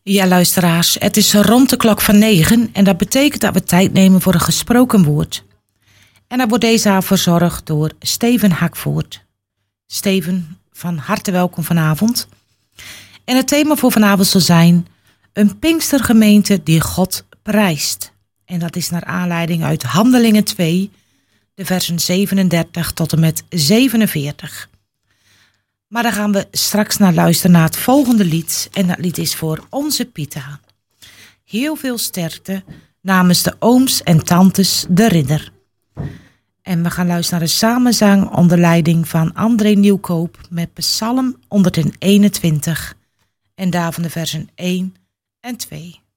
Ja, luisteraars, het is rond de klok van 9 en dat betekent dat we tijd nemen voor een gesproken woord. En dat wordt deze avond verzorgd door Steven Hakvoort. Steven, van harte welkom vanavond. En het thema voor vanavond zal zijn een Pinkstergemeente die God prijst. En dat is naar aanleiding uit Handelingen 2, de versen 37 tot en met 47. Maar dan gaan we straks naar luisteren naar het volgende lied. En dat lied is voor onze Pita. Heel veel sterkte namens de ooms en tantes de Ridder. En we gaan luisteren naar een samenzang onder leiding van André Nieuwkoop met Psalm 121. En daarvan de versen 1 en 2.